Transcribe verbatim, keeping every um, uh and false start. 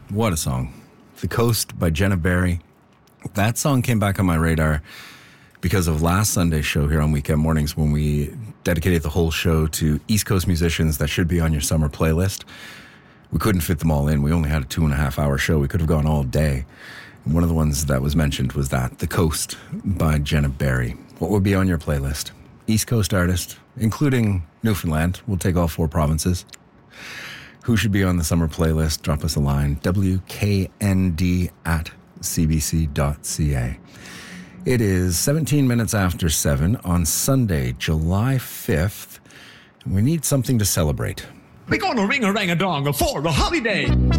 What a song. The Coast by Jenna Barry. That song came back on my radar because of last Sunday's show here on Weekend Mornings when we dedicated the whole show to East Coast musicians that should be on your summer playlist. We couldn't fit them all in. We only had a two and a half hour show. We could have gone all day. And one of the ones that was mentioned was that, The Coast by Jenna Barry. What would be on your playlist? East Coast artist, including Newfoundland. We'll take all four provinces. Who should be on the summer playlist? Drop us a line. W K N D at c b c dot c a. It is seventeen minutes after seven on Sunday, July fifth. And we need something to celebrate. We're gonna ring a rang a dong for the holiday.